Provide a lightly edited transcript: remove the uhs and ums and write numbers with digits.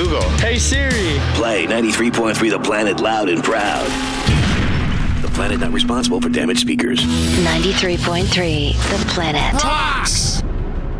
Google. Hey, Siri. Play 93.3 The Planet loud and proud. The Planet not responsible for damaged speakers. 93.3 The Planet. Fox!